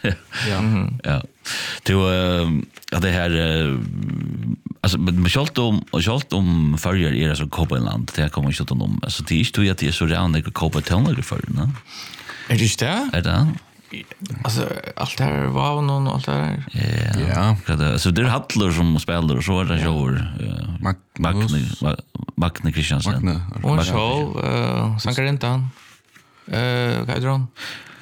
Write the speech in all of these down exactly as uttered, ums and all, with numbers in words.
Ja. Ja. Du ja det här alltså men schalt om och schalt om förr är det så Kopenland det kommer inte att om alltså det är ju att det är så redan det Kopenland för va. Är det det? Är det? Alltså allt det här var någon allt det här. Ja. Ja. Så det är Hattler som spelar och så är det ju Magne Magne Kristiansen. Magne. Och så eh Sankarentan. Eh vad heter han?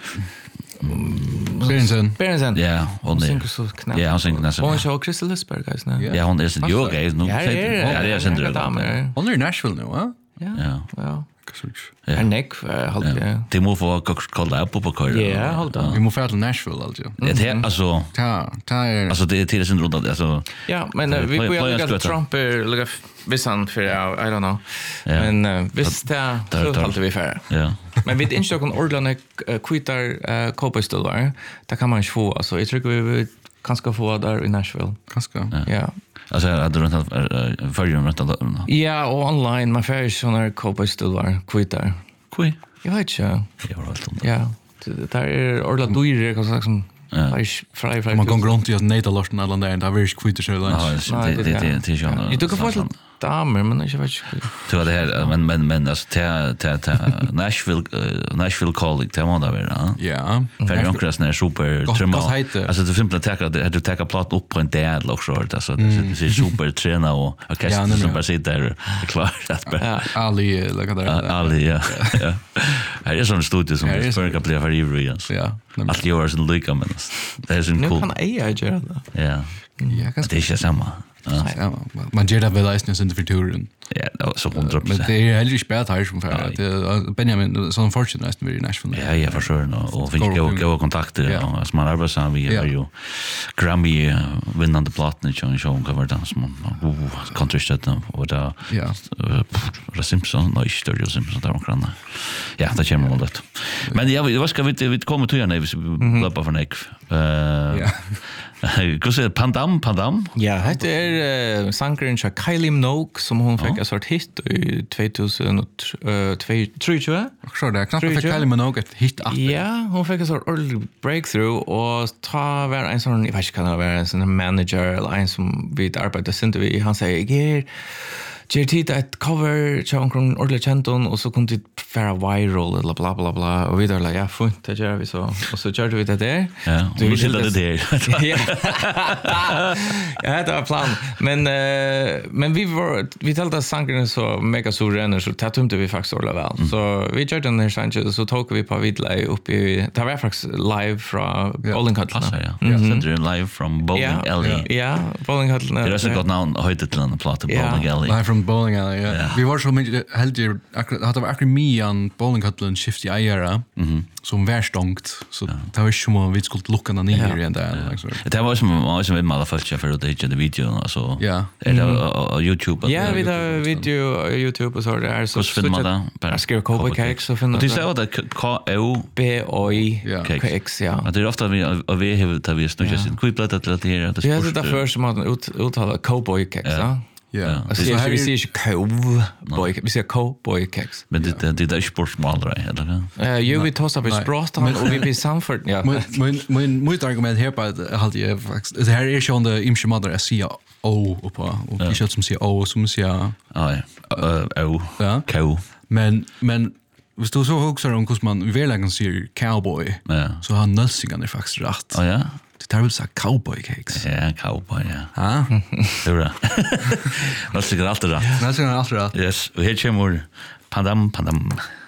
Berensen. Berensen. Ja, hon är. Synker så knappt. Ja, hon synker nästan. Och så Crystal Lisberg guys nu. Ja, hon är så yoga är nu. Ja, det är det är sen det. Hon är i Nashville nu, va? Ja. Ja. Ja. En neck halt jag. Det måste vara kolla upp på kör. Ja, halt då. Vi måste fara till Nashville alltså. Det är alltså ta ta är alltså det är till sen runt alltså. Ja, men vi får ju lägga Trump lägga vissan för I don't know. Men visst det så halt vi för. Ja. Men vi inte kan ordla kvitar Cowboystolvar. Det kan man ju få alltså. Jag tror vi kanske få där i Nashville. Kanske. Ja. Alltså jag tror att förr runt att ja, och online man får ju såna Cowboystolvar kvitar. Kvi. Jag vet inte. Jag har allt. Ja. Det där är ordla dyr kan säga som Frej frej frej. Man går runt i att neta lossen alla där där vill skjuta sig Ja, det det det det är ju. Du kan få damer men jag vet inte. Det var det här men men men alltså ta ta ta Nashville Nashville College det var där va. Ja. För jag krasst när super trimma. Alltså alltså det simpelt att ta att du ta plats upp på en där också alltså det är super träna och orkester som bara sitter där klart att Ali like där. Ali ja. Här är sån studio som för att bli för ivrig. Ja. Att göra sån lika men det är så Nu cool. kan jag göra det. Ja. Ja, Det är ju samma. Ja, man gör det väl läsningen inte för turen. Ja, så hundra Men procent. det är heller inte spät här som för att Benjamin sån fortune nästan vi i Nashville. Ja, ja, för sure och finns gå gå kontakter och alltså man arbetar så vi är ju Grammy vinnande platten i show cover dance man. Oh, country shit och där. Ja. Det Simpson, nej, Studio Simpson där omkring. Ja, det kommer väl det. Men ja, vad ska vi vi kommer till när vi löpa för Nick. Eh. Hur ser Pandam Pandam? Ja, det är uh, Sankaren av Kylie Minogue som hon fick en sort hit i tjugohundratvå, tror jag. Så där knappt fick Kylie Minogue ett hit att. Ja, hon fick en sort early breakthrough och ta var en sån jag vet inte kan det vara en sån manager eller en som vi arbetar sen vi han säger ger Ger tid ett cover till omkring ordentligt kenton och så kunde det fara viral eller bla bla bla och vidare ja fint det gör vi så och så körde vi det där. Ja, du vill det där. Ja. Ja, det var plan. Men uh, men vi var vi talade sanken så mega suveräna så tatumte vi faktiskt ordla väl. Mm. Så vi körde den här Sanchez så tog vi på vidlay upp i det var faktiskt live från Bowling Hall. Ja, ja. Sänder en live från Bowling Alley. Ja, Bowling Hall. Det är så gott namn höjt till en platta Bowling Alley. Live from Bowling Alley. Ja. Vi var så mycket heldig att det var akkurat mian Bowling Hall shift i Ayara. Mhm. Som värstångt så det var som om vi skulle lucka den ner igen där liksom. Det var som var som med alla folk för att det är video så. Ja. Är det YouTube? Ja, vi har video YouTube och så där så så finner man det. Jag skriver Cowboy Cakes så finner det. Du sa att K O B O I Cakes ja. Det är ofta vi och vi har det vi snurrar sin kviplat att det här det. Ja, det är först som att uttala Cowboy Cakes ja. Ja. Alltså så vi ser ju cowboy, vi ser cowboy cakes. Men det det är sportsmålare eller? Eh, ju vi tar så på språstan och vi blir samfört ja. Men men mitt argument här på att halt jag faktiskt det här är ju on the imche mother S C O och på och det känns som säger O som säger ja O ja cow. Men men hvis du så hugger om hur man verkligen ser cowboy så har nössingarna faktiskt rätt. Ja ja. Det tar väl så cowboy cakes. Ja, cowboy, ja. Ja. Det är bra. Det är allt rätt. Det är allt rätt. Yes, och här kommer Pandam Pandam.